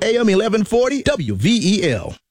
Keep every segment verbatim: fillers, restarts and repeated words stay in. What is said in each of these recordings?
A M eleven forty W V E L.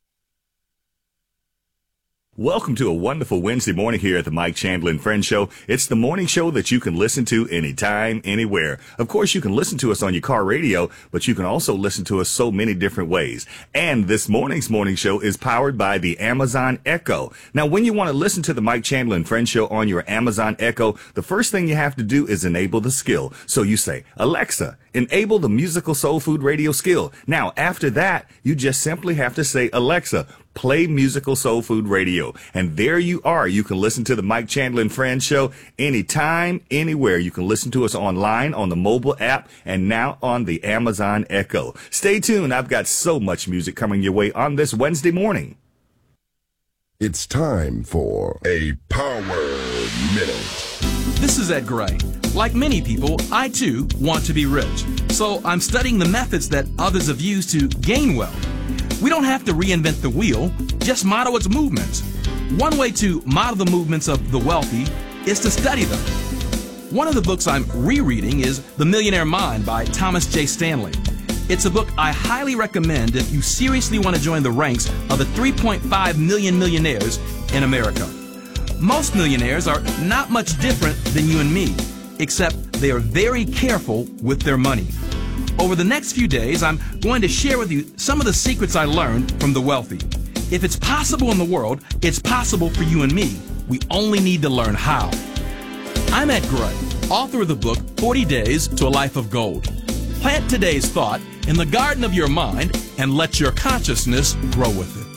Welcome to a wonderful Wednesday morning here at the Mike Chandler and Friends Show. It's the morning show that you can listen to anytime, anywhere. Of course, you can listen to us on your car radio, but you can also listen to us so many different ways. And this morning's morning show is powered by the Amazon Echo. Now, when you want to listen to the Mike Chandler and Friends Show on your Amazon Echo, the first thing you have to do is enable the skill. So you say, Alexa, enable the musical soul food radio skill. Now, after that, you just simply have to say, Alexa, play musical soul food radio. And there you are. You can listen to the Mike Chandler and Friends Show anytime, anywhere. You can listen to us online on the mobile app and now on the Amazon Echo. Stay tuned. I've got so much music coming your way on this Wednesday morning. It's time for a Power Minute. This is Ed Gray. Like many people, I too want to be rich. So I'm studying the methods that others have used to gain wealth. We don't have to reinvent the wheel, just model its movements. One way to model the movements of the wealthy is to study them. One of the books I'm rereading is The Millionaire Mind by Thomas J. Stanley. It's a book I highly recommend if you seriously want to join the ranks of the three point five million millionaires in America. Most millionaires are not much different than you and me, except they are very careful with their money. Over the next few days, I'm going to share with you some of the secrets I learned from the wealthy. If it's possible in the world, it's possible for you and me. We only need to learn how. I'm Ed Gray, author of the book forty days to a Life of Gold. Plant today's thought in the garden of your mind and let your consciousness grow with it.